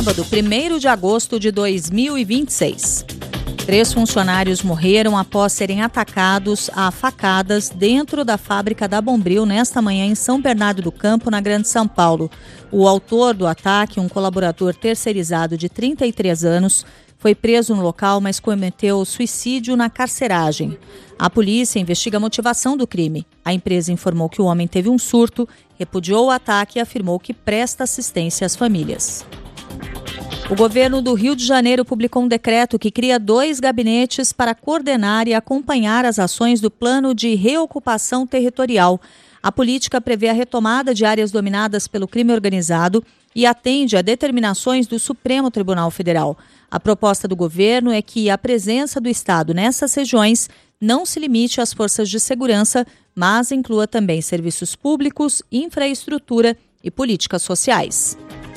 sábado, 1º de agosto de 2026. 3 funcionários morreram após serem atacados a facadas dentro da fábrica da Bombril nesta manhã em São Bernardo do Campo, na Grande São Paulo. O autor do ataque, um colaborador terceirizado de 33 anos, foi preso no local, mas cometeu suicídio na carceragem. A polícia investiga a motivação do crime. A empresa informou que o homem teve um surto, repudiou o ataque e afirmou que presta assistência às famílias. O governo do Rio de Janeiro publicou um decreto que cria 2 gabinetes para coordenar e acompanhar as ações do Plano de Reocupação Territorial. A política prevê a retomada de áreas dominadas pelo crime organizado e atende a determinações do Supremo Tribunal Federal. A proposta do governo é que a presença do Estado nessas regiões não se limite às forças de segurança, mas inclua também serviços públicos, infraestrutura e políticas sociais.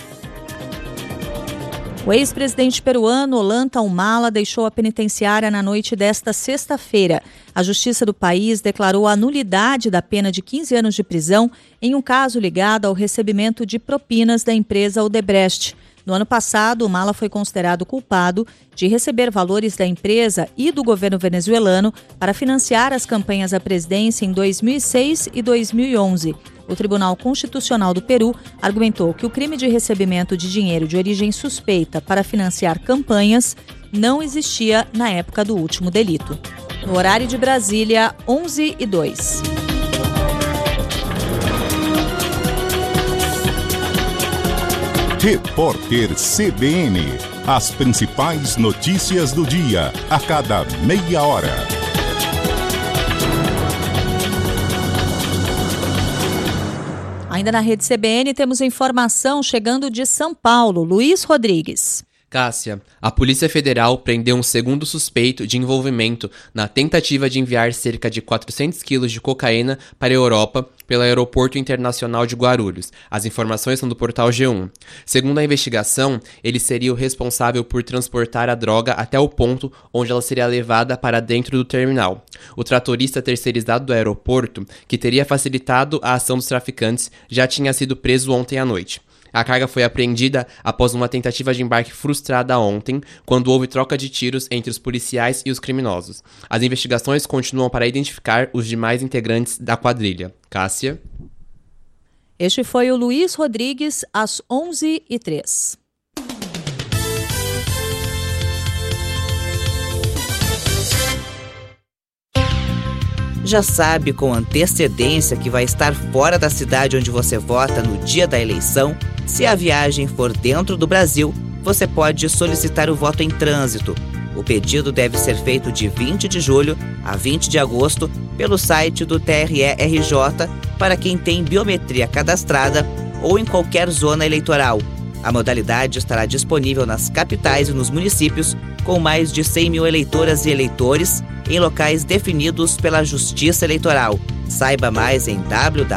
O ex-presidente peruano Ollanta Humala deixou a penitenciária na noite desta sexta-feira. A Justiça do país declarou a nulidade da pena de 15 anos de prisão em um caso ligado ao recebimento de propinas da empresa Odebrecht. No ano passado, Humala foi considerado culpado de receber valores da empresa e do governo venezuelano para financiar as campanhas à presidência em 2006 e 2011. O Tribunal Constitucional do Peru argumentou que o crime de recebimento de dinheiro de origem suspeita para financiar campanhas não existia na época do último delito. No horário de Brasília, 11h02. Repórter CBN. As principais notícias do dia, a cada meia hora. Ainda na rede CBN, temos informação chegando de São Paulo. Luiz Rodrigues. Cássia, a Polícia Federal prendeu um segundo suspeito de envolvimento na tentativa de enviar cerca de 400 quilos de cocaína para a Europa pelo Aeroporto Internacional de Guarulhos. As informações são do portal G1. Segundo a investigação, ele seria o responsável por transportar a droga até o ponto onde ela seria levada para dentro do terminal. O tratorista terceirizado do aeroporto, que teria facilitado a ação dos traficantes, já tinha sido preso ontem à noite. A carga foi apreendida após uma tentativa de embarque frustrada ontem, quando houve troca de tiros entre os policiais e os criminosos. As investigações continuam para identificar os demais integrantes da quadrilha. Cássia? Este foi o Luiz Rodrigues, às 11h03. Já sabe com antecedência que vai estar fora da cidade onde você vota no dia da eleição? Se a viagem for dentro do Brasil, você pode solicitar o voto em trânsito. O pedido deve ser feito de 20 de julho a 20 de agosto pelo site do TRE-RJ para quem tem biometria cadastrada ou em qualquer zona eleitoral. A modalidade estará disponível nas capitais e nos municípios com mais de 100 mil eleitoras e eleitores em locais definidos pela Justiça Eleitoral. Saiba mais em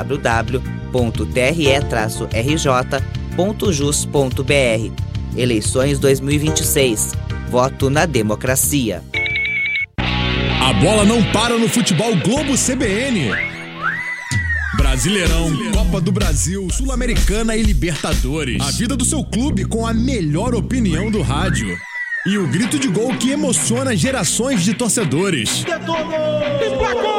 www.tre-rj.jus.br. Eleições 2026. Voto na democracia. A bola não para no futebol Globo CBN. Brasileirão, Copa do Brasil, Sul-Americana e Libertadores. A vida do seu clube com a melhor opinião do rádio. E o grito de gol que emociona gerações de torcedores. Detonou!